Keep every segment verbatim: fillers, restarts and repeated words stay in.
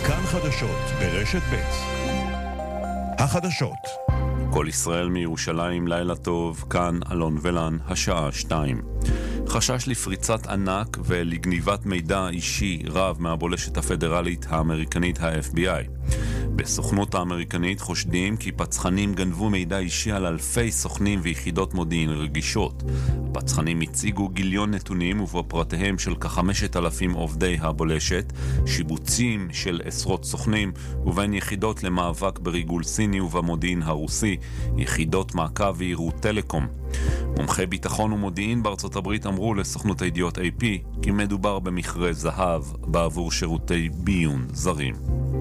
כאן חדשות ברשת ב'. החדשות. כל ישראל מירושלים, לילה טוב, כאן אלון ולן, השעה שתיים. חשש לפריצת ענק ולגניבת מידע אישי רב מהבולשת הפדרלית האמריקנית ה-אף בי איי. בסוכנות האמריקנית חושדים כי פצחנים גנבו מידע אישי על אלפי סוכנים ויחידות מודיעין רגישות. הפצחנים הציגו גיליון נתונים ובפרטיהם של כחמשת אלפים עובדי הבולשת, שיבוצים של עשרות סוכנים ובין יחידות למאבק בריגול סיני ובמודיעין הרוסי, יחידות מעקב ועירות טלקום. מומחי ביטחון ומודיעין בארצות הברית אמרו לסוכנות הידיעות איי פי כי מדובר במכרה זהב בעבור שירותי ביון זרים.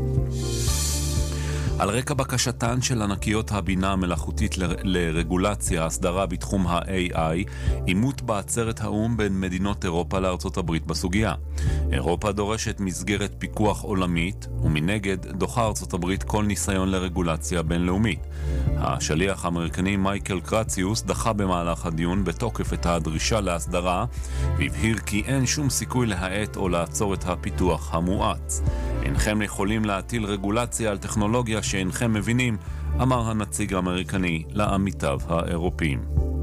על רקע בקשתן של ענקיות הבינה המלאכותית ל- לרגולציה, הסדרה בתחום ה-איי איי, אימות בעצרת האום בין מדינות אירופה לארצות הברית בסוגיה. אירופה דורשת מסגרת פיקוח עולמית, ומנגד דוחה ארצות הברית כל ניסיון לרגולציה בינלאומית. השליח האמריקני מייקל קרציוס דחה במהלך הדיון בתוקף את הדרישה להסדרה, והבהיר כי אין שום סיכוי להאט או לעצור את הפיתוח המואץ. אינכם יכולים להטיל רגולציה על טכנולוגיה שאינכם מבינים, אמר הנציג האמריקני לעמיתיו האירופאים.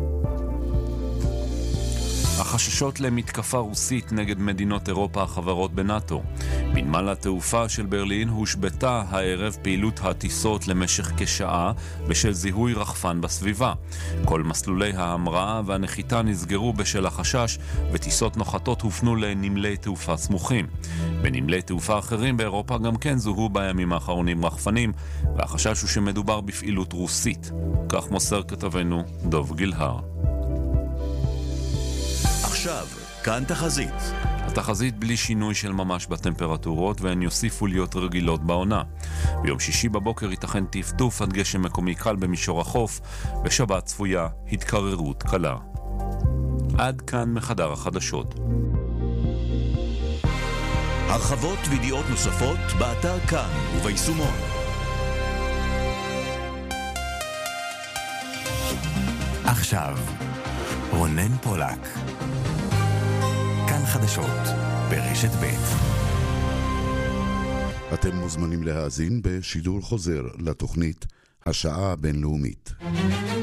החששות למתקפה רוסית נגד מדינות אירופה החברות בנאטו. בנמל התעופה של ברלין הושבתה הערב פעילות הטיסות למשך כשעה בשל זיהוי רחפן בסביבה. כל מסלולי ההמראה והנחיתה נסגרו בשל החשש, וטיסות נוחתות הופנו לנמלי תעופה סמוכים. בנמלי תעופה אחרים באירופה גם כן זוהו בימים האחרונים רחפנים, והחשש הוא שמדובר בפעילות רוסית. כך מוסר כתבנו דוב גילהר. עכשיו, כאן תחזית. התחזית בלי שינוי של ממש בטמפרטורות, והן יוסיפו להיות רגילות בעונה. ביום שישי בבוקר ייתכן טפטוף עד גשם מקומי קל במישור החוף, בשבת צפויה התקררות קלה. עד כאן מחדר החדשות. הרחבות וידיעות נוספות באתר כאן וביישומון. עכשיו, רונן פולק. כאן חדשות ברשת ב'. אתם מוזמנים להאזין בשידור חוזר לתוכנית השעה הבינלאומית.